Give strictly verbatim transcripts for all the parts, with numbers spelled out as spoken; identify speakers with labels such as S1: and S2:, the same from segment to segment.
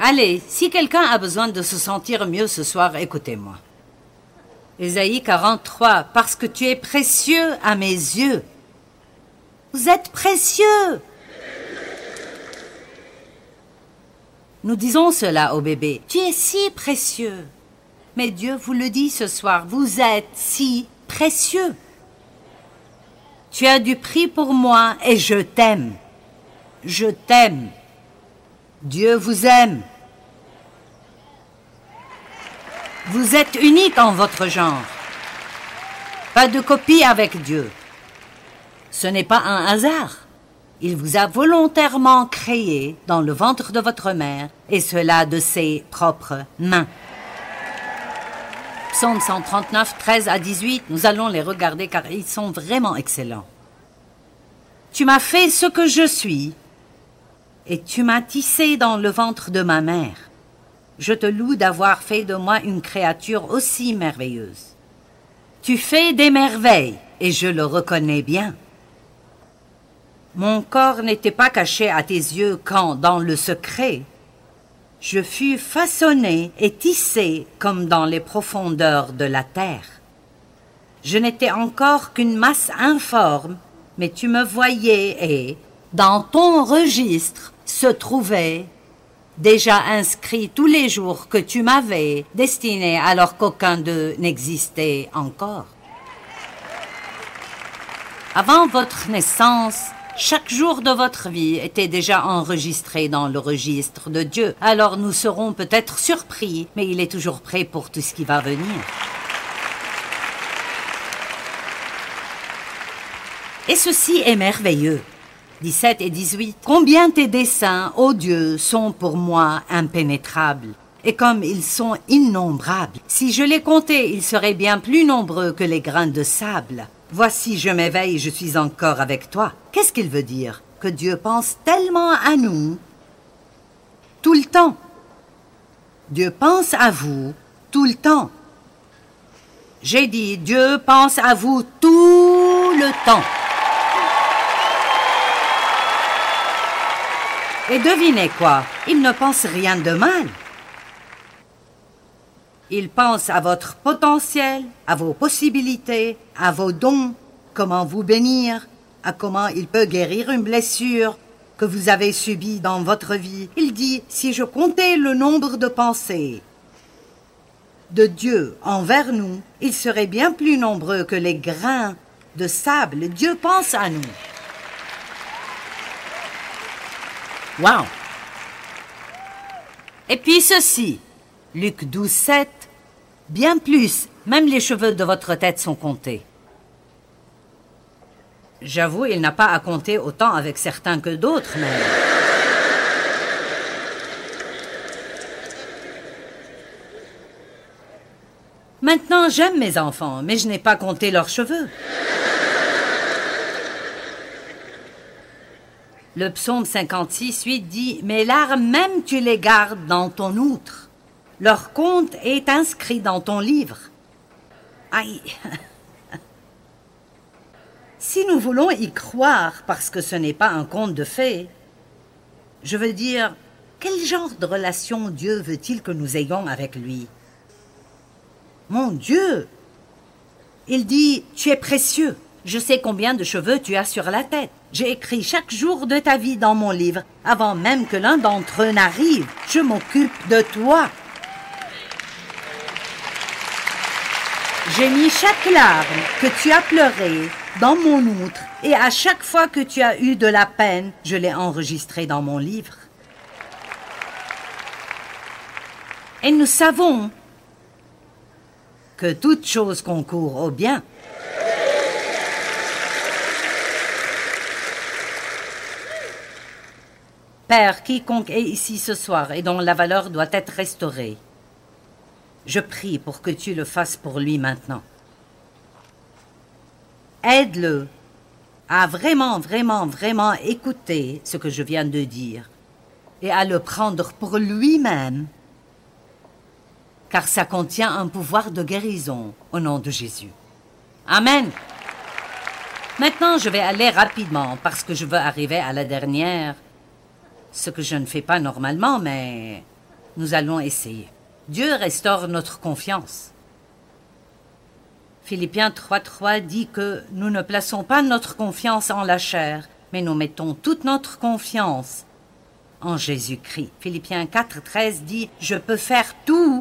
S1: Allez, si quelqu'un a besoin de se sentir mieux ce soir, écoutez-moi. Ésaïe quarante-trois, parce que tu es précieux à mes yeux. Vous êtes précieux. Nous disons cela au bébé. Tu es si précieux. Mais Dieu vous le dit ce soir, vous êtes si précieux. Tu as du prix pour moi et je t'aime. Je t'aime. Dieu vous aime. Vous êtes unique en votre genre. Pas de copie avec Dieu. Ce n'est pas un hasard. Il vous a volontairement créé dans le ventre de votre mère, et cela de ses propres mains. Psaume cent trente-neuf, treize à dix-huit, nous allons les regarder car ils sont vraiment excellents. Tu m'as fait ce que je suis, et tu m'as tissé dans le ventre de ma mère. Je te loue d'avoir fait de moi une créature aussi merveilleuse. Tu fais des merveilles, et je le reconnais bien. Mon corps n'était pas caché à tes yeux quand, dans le secret, je fus façonné et tissé comme dans les profondeurs de la terre. Je n'étais encore qu'une masse informe, mais tu me voyais et, dans ton registre, se trouvait déjà inscrit tous les jours que tu m'avais destiné alors qu'aucun d'eux n'existait encore. Avant votre naissance, chaque jour de votre vie était déjà enregistré dans le registre de Dieu. Alors nous serons peut-être surpris, mais il est toujours prêt pour tout ce qui va venir. Et ceci est merveilleux. dix-sept et dix-huit. Combien tes desseins, ô Dieu, sont pour moi impénétrables, et comme ils sont innombrables. Si je les comptais, ils seraient bien plus nombreux que les grains de sable. Voici, je m'éveille, je suis encore avec toi. Qu'est-ce qu'il veut dire? Que Dieu pense tellement à nous tout le temps. Dieu pense à vous tout le temps. J'ai dit, Dieu pense à vous tout le temps. Et devinez quoi? Il ne pense rien de mal. Il pense à votre potentiel, à vos possibilités, à vos dons, comment vous bénir, à comment il peut guérir une blessure que vous avez subie dans votre vie. Il dit, si je comptais le nombre de pensées de Dieu envers nous, ils seraient bien plus nombreux que les grains de sable. Dieu pense à nous. Wow! Et puis ceci, Luc douze, sept, bien plus, même les cheveux de votre tête sont comptés. J'avoue, il n'a pas à compter autant avec certains que d'autres, mais... Maintenant, j'aime mes enfants, mais je n'ai pas compté leurs cheveux. Le psaume cinquante-six, huit dit « Mes larmes même tu les gardes dans ton outre. Leur compte est inscrit dans ton livre. » Aïe! Si nous voulons y croire parce que ce n'est pas un conte de fées, je veux dire, quel genre de relation Dieu veut-il que nous ayons avec lui? Mon Dieu! Il dit « Tu es précieux. Je sais combien de cheveux tu as sur la tête. J'ai écrit chaque jour de ta vie dans mon livre, avant même que l'un d'entre eux n'arrive. Je m'occupe de toi. J'ai mis chaque larme que tu as pleurée dans mon outre, et à chaque fois que tu as eu de la peine, je l'ai enregistré dans mon livre. Et nous savons que toute chose concourt au bien. Père, quiconque est ici ce soir et dont la valeur doit être restaurée, je prie pour que tu le fasses pour lui maintenant. Aide-le à vraiment, vraiment, vraiment écouter ce que je viens de dire et à le prendre pour lui-même, car ça contient un pouvoir de guérison au nom de Jésus. Amen. Maintenant, je vais aller rapidement parce que je veux arriver à la dernière, ce que je ne fais pas normalement, mais Nous allons essayer. Dieu restaure notre confiance. Philippiens trois trois dit que nous ne plaçons pas notre confiance en la chair, mais nous mettons toute notre confiance en Jésus-Christ. Philippiens quatre treize dit « Je peux faire tout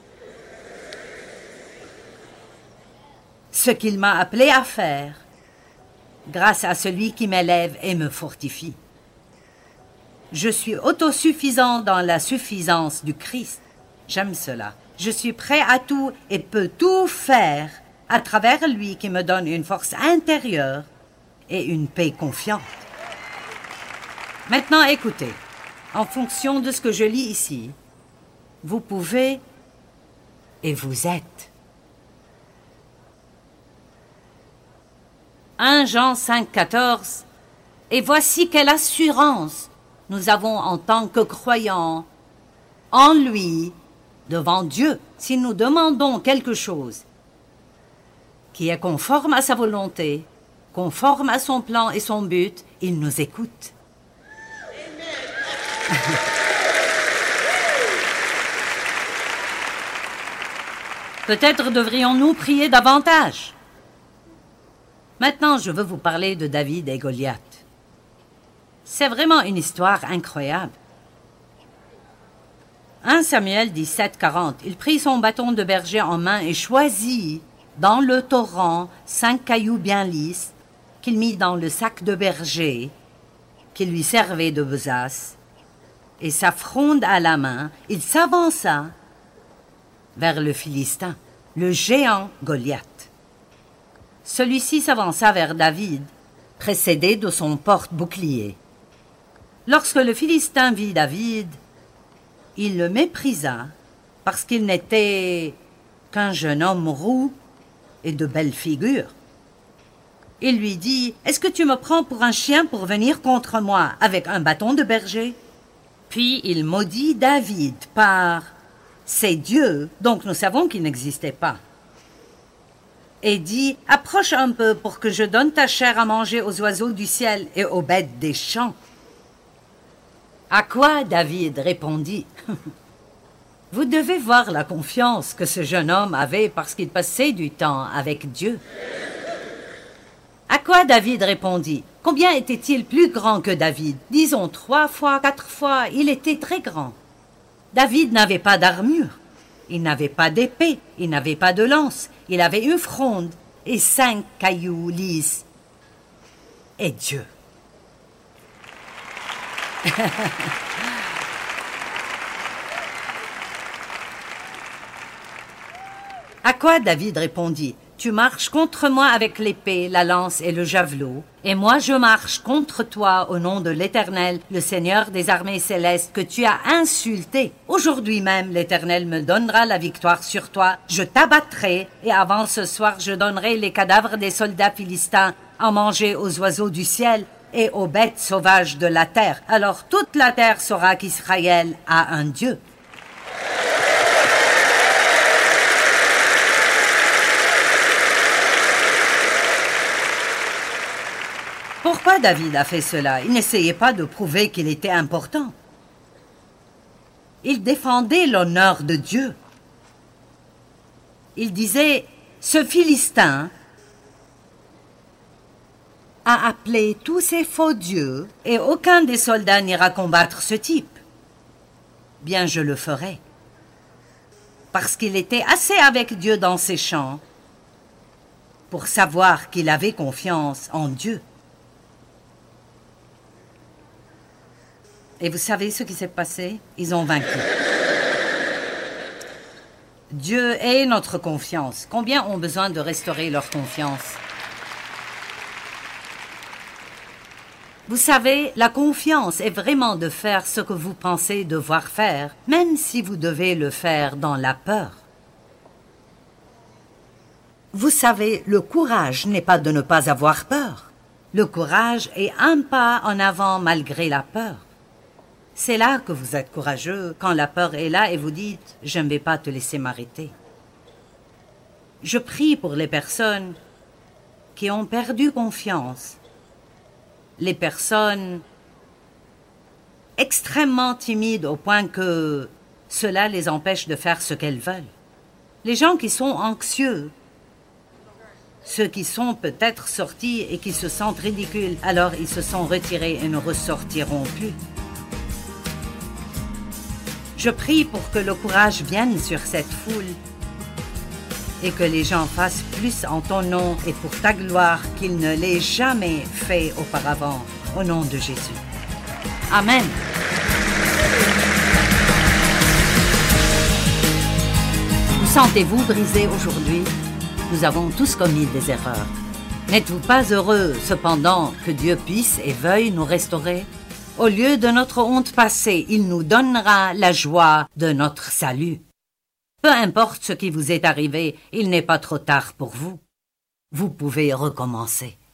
S1: ce qu'il m'a appelé à faire, grâce à celui qui m'élève et me fortifie. » Je suis autosuffisant dans la suffisance du Christ. J'aime cela. Je suis prêt à tout et peux tout faire à travers lui qui me donne une force intérieure et une paix confiante. Maintenant, écoutez. En fonction de ce que je lis ici, vous pouvez et vous êtes. premier Jean cinq quatorze. Et voici quelle assurance nous avons en tant que croyants en lui devant Dieu. Si nous demandons quelque chose qui est conforme à sa volonté, conforme à son plan et son but, il nous écoute. Peut-être devrions-nous prier davantage. Maintenant, je veux vous parler de David et Goliath. C'est vraiment une histoire incroyable. premier Samuel dix-sept quarante. Il prit son bâton de berger en main et choisit dans le torrent cinq cailloux bien lisses qu'il mit dans le sac de berger qui lui servait de besace. Et sa fronde à la main, il s'avança vers le Philistin, le géant Goliath. Celui-ci s'avança vers David, précédé de son porte-bouclier. Lorsque le Philistin vit David, il le méprisa parce qu'il n'était qu'un jeune homme roux et de belle figure. Il lui dit « Est-ce que tu me prends pour un chien pour venir contre moi avec un bâton de berger ?» Puis il maudit David par ses dieux, donc nous savons qu'il n'existait pas. Et dit « Approche un peu pour que je donne ta chair à manger aux oiseaux du ciel et aux bêtes des champs. » À quoi David répondit « Vous devez voir la confiance que ce jeune homme avait parce qu'il passait du temps avec Dieu. » À quoi David répondit « Combien était-il plus grand que David? Disons trois fois, quatre fois, il était très grand. David n'avait pas d'armure, il n'avait pas d'épée, il n'avait pas de lance, il avait une fronde et cinq cailloux lisses. Et Dieu. » À quoi David répondit « Tu marches contre moi avec l'épée, la lance et le javelot, et moi je marche contre toi au nom de l'Éternel, le Seigneur des armées célestes, que tu as insulté. Aujourd'hui même l'Éternel me donnera la victoire sur toi, je t'abattrai, et avant ce soir je donnerai les cadavres des soldats philistins à manger aux oiseaux du ciel et aux bêtes sauvages de la terre. Alors toute la terre saura qu'Israël a un Dieu. » Pourquoi David a fait cela? Il n'essayait pas de prouver qu'il était important. Il défendait l'honneur de Dieu. Il disait, ce Philistin a appelé tous ces faux dieux et aucun des soldats n'ira combattre ce type. Bien, je le ferai. Parce qu'il était assez avec Dieu dans ses champs pour savoir qu'il avait confiance en Dieu. Et vous savez ce qui s'est passé? Ils ont vaincu. Dieu est notre confiance. Combien ont besoin de restaurer leur confiance? Vous savez, la confiance est vraiment de faire ce que vous pensez devoir faire, même si vous devez le faire dans la peur. Vous savez, le courage n'est pas de ne pas avoir peur. Le courage est un pas en avant malgré la peur. C'est là que vous êtes courageux, quand la peur est là et vous dites « je ne vais pas te laisser m'arrêter ». Je prie pour les personnes qui ont perdu confiance, les personnes extrêmement timides au point que Cela les empêche de faire ce qu'elles veulent. Les gens qui sont anxieux, ceux qui sont peut-être sortis et qui se sentent ridicules, alors ils se sont retirés et ne ressortiront plus. Je prie pour que le courage vienne sur cette foule et que les gens fassent plus en ton nom et pour ta gloire qu'ils ne l'aient jamais fait auparavant, au nom de Jésus. Amen. Vous sentez-vous brisé aujourd'hui? Nous avons tous commis des erreurs. N'êtes-vous pas heureux, cependant, que Dieu puisse et veuille nous restaurer? Au lieu de notre honte passée, il nous donnera la joie de notre salut. Peu importe ce qui vous est arrivé, il n'est pas trop tard pour vous. Vous pouvez recommencer.